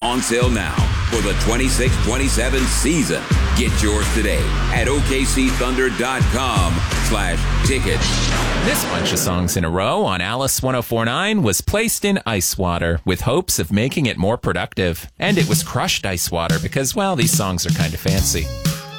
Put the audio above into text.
On sale now for the 26-27 season. Get yours today at OKCThunder.com/tickets. This bunch of songs in a row on Alice 104.9 was placed in ice water with hopes of making it more productive. And it was crushed ice water because, well, these songs are kind of fancy.